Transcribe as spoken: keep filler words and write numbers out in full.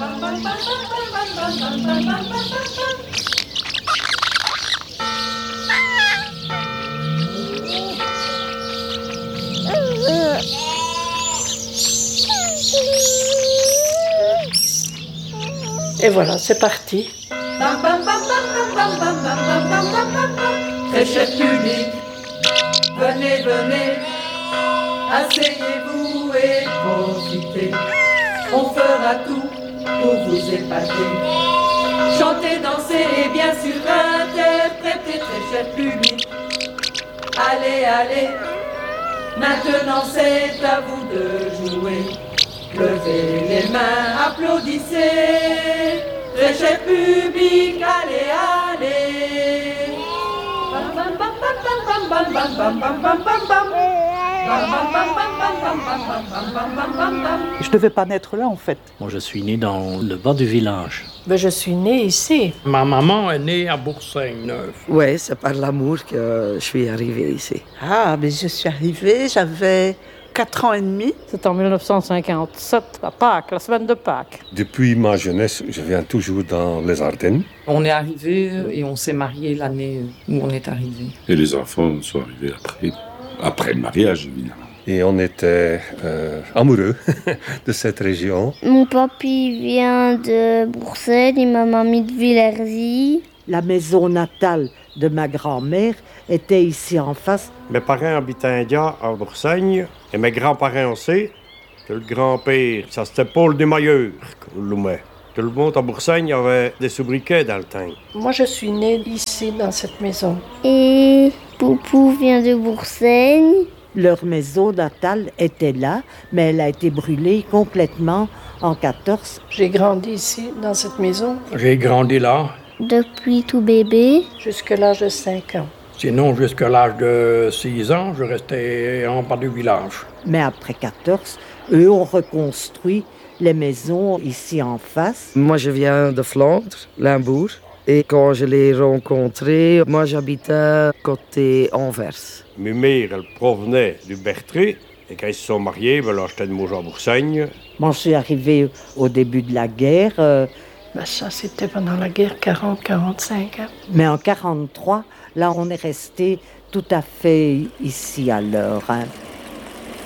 Et voilà, c'est parti. Très cher public, venez, venez, asseyez-vous et profitez. On fera tout pour vous épater. Chantez, dansez et bien sûr interprétez, très cher public. Allez, allez, maintenant c'est à vous de jouer. Levez les mains, applaudissez, très cher public, allez, allez. Je ne devais pas naître là en fait. Moi je suis né dans le bas du village. Ben, je suis née ici. Ma maman est née à Boursailles-Neuve. Oui, c'est par l'amour que je suis arrivée ici. Ah, mais je suis arrivée, j'avais quatre ans et demi. C'est en dix-neuf cent cinquante-sept, à Pâques, la semaine de Pâques. Depuis ma jeunesse, je viens toujours dans les Ardennes. On est arrivé et on s'est marié l'année où on est arrivé. Et les enfants sont arrivés après, après le mariage, évidemment. Et on était euh, amoureux de cette région. Mon papy vient de Boursailles et ma mamie de Villerzy. La maison natale de ma grand-mère était ici en face. Mes parents habitaient à India, à Boursailles, et mes grands-parents aussi. Le grand-père, ça c'était Paul Desmailleurs, qu'on l'aimait. Tout le monde à Boursailles avait des sobriquets dans le temps. Moi, je suis née ici, dans cette maison. Et Poupou vient de Boursailles. Leur maison natale était là, mais elle a été brûlée complètement en quatorze. J'ai grandi ici, dans cette maison. J'ai grandi là. Depuis tout bébé. Jusqu'à l'âge de cinq ans. Sinon, jusqu'à l'âge de six ans, je restais en bas du village. Mais après quatorze, eux ont reconstruit les maisons ici en face. Moi, je viens de Flandre, Limbourg. Et quand je l'ai rencontré, moi, j'habitais côté Anvers. Mes mères, elles provenaient du Bertré. Et quand ils se sont mariés, ben là, j'étais de Mougins à Boursailles. Moi, je suis arrivée au début de la guerre. Euh, ben ça, c'était pendant la guerre quarante quarante-cinq. Hein. Mais en quarante-trois, là, on est resté tout à fait ici alors. Hein.